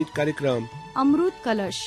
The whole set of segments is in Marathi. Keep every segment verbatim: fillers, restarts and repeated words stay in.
कार्यक्रम अमृत कलश.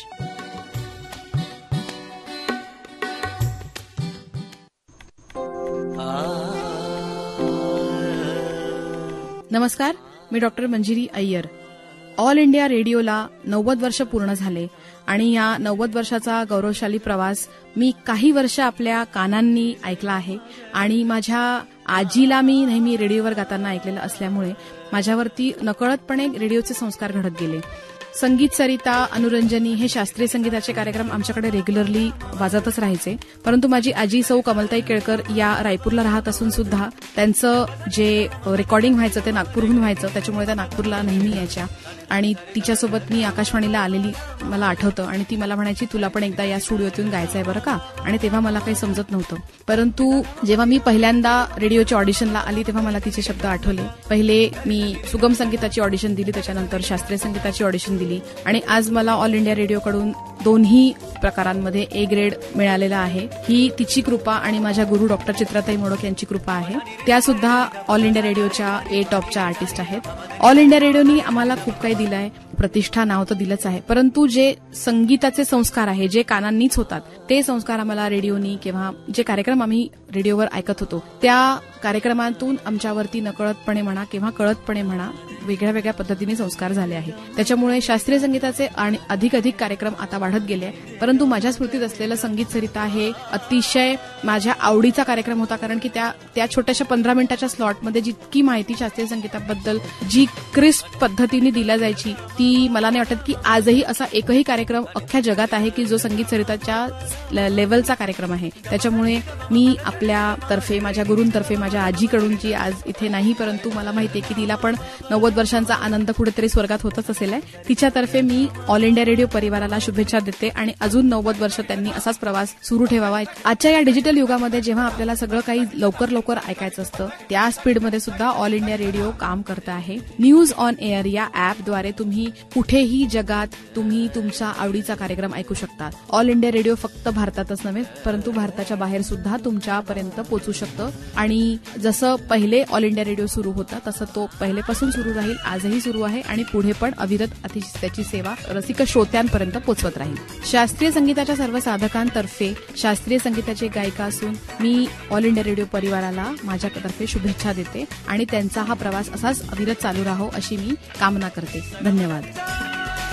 नमस्कार, मी doctor Manjiri Iyer. All India रेडिओला नव्वद वर्ष पूर्ण झाले आणि या नव्वद वर्षाचा गौरवशाली प्रवास मी काही वर्ष आपल्या कानांनी ऐकला आहे आणि माझ्या आजीला मी नेहमी रेडिओवर गाताना ऐकलेलं असल्यामुळे माझ्यावरती नकळतपणे रेडिओचे संस्कार घडत गेले. संगीत सरिता, अनुरंजनी हे शास्त्रीय संगीताचे कार्यक्रम आमच्याकडे रेग्युलरली वाजतच राहायचे. परंतु माझी आजी सौ कमलताई केळकर या रायपूरला राहत असून सुद्धा त्यांचं जे रेकॉर्डिंग व्हायचं ते नागपूरहून व्हायचं, त्याच्यामुळे त्या नागपूरला नेहमी यायच्या आणि तिच्यासोबत मी आकाशवाणीला आलेली मला आठवतं आणि ती मला म्हणायची, तुला पण एकदा या स्टुडिओत येऊन गायचं आहे बरं का. आणि तेव्हा मला काही समजत नव्हतं, परंतु जेव्हा मी पहिल्यांदा रेडिओच्या ऑडिशनला आली तेव्हा मला तिचे शब्द आठवले. पहिले मी सुगम संगीताची ऑडिशन दिली, त्याच्यानंतर शास्त्रीय संगीताची ऑडिशन दिली आणि आज मला ऑल इंडिया रेडिओकडून दोन्ही प्रकारांमध्ये ए ग्रेड मिळालेला आहे. ही तिची कृपा आणि माझ्या गुरु डॉक्टर चित्राताई मोडक यांची कृपा आहे. त्या सुद्धा ऑल इंडिया रेडिओच्या ए टॉपच्या आर्टिस्ट आहेत. ऑल इंडिया रेडिओनी आम्हाला खूप काही दिलं आहे, प्रतिष्ठा नाव तर दिलंच आहे, परंतु जे संगीताचे संस्कार आहे जे कानांनीच होतात ते संस्कार आम्हाला रेडिओनी किंवा जे कार्यक्रम आम्ही रेडिओवर ऐकत होतो त्या कार्यक्रमातून आमच्यावरती नकळतपणे म्हणा किंवा कळतपणे म्हणा वेगळ्या वेगळ्या पद्धतीने संस्कार झाले आहेत. त्याच्यामुळे शास्त्रीय संगीताचे आणि अधिक अधिक कार्यक्रम आता वाढत गेले, परंतु माझ्या स्मृतीत असलेलं संगीत सरिता हे अतिशय माझ्या आवडीचा कार्यक्रम होता. कारण की त्या त्या छोट्याशा पंधरा मिनिटाच्या स्लॉटमध्ये जितकी माहिती शास्त्रीय संगीताबद्दल जी क्रिस्प पद्धतीने दिल्या जायची ती मला नाही वाटत की आजही असा एकही कार्यक्रम अख्ख्या जगात आहे की जो संगीत सरिताच्या लेवलचा कार्यक्रम आहे. त्याच्यामुळे मी आपल्या तर्फे, माझ्या गुरूंतर्फे, माझ्या आजीकडून जी आज इथे नाही परंतु मला माहिती आहे की तिला पण नव्वद वर्षांचा आनंद कुठेतरी स्वर्गात होतच असेल आहे, तिच्यातर्फे मी ऑल इंडिया रेडिओ परिवाराला शुभेच्छा देते आणि अजून नव्वद वर्ष त्यांनी असाच प्रवास सुरू ठेवावा. आजच्या या डिजिटल युगामध्ये जेव्हा आपल्याला सगळं काही लवकर लवकर ऐकायचं असतं त्या स्पीडमध्ये सुद्धा ऑल इंडिया रेडिओ काम करत आहे. न्यूज ऑन एअर या ऍपद्वारे तुम्ही कुठेही जगात तुम्ही तुमचा आवडीचा कार्यक्रम ऐकू शकता. ऑल इंडिया रेडिओ फक्त भारतातच नव्हे परंतु भारताच्या बाहेर सुद्धा तुमच्यापर्यंत पोहोचू शकतं आणि जसं पहिले ऑल इंडिया रेडिओ सुरू होता तसं तो पहिलेपासून सुरू राहील, आजही सुरू आहे आणि पुढे पण अविरत अतिशय त्याची सेवा रसिक श्रोत्यांपर्यंत पोहोचवत राहील. शास्त्रीय संगीताच्या सर्व साधकांतर्फे शास्त्रीय संगीताचे गायिका असून मी ऑल इंडिया रेडिओ परिवाराला माझ्यातर्फे शुभेच्छा देते आणि त्यांचा हा प्रवास असाच अविरत चालू राहो अशी मी कामना करते. धन्यवाद.